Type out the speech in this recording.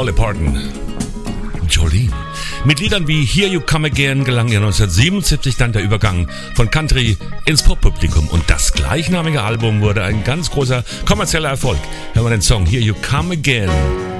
Dolly Parton. Jolene. Mit Liedern wie Here You Come Again gelang ihr 1977 dann der Übergang von Country ins Pop-Publikum und das gleichnamige Album wurde ein ganz großer kommerzieller Erfolg. Hören wir den Song Here You Come Again.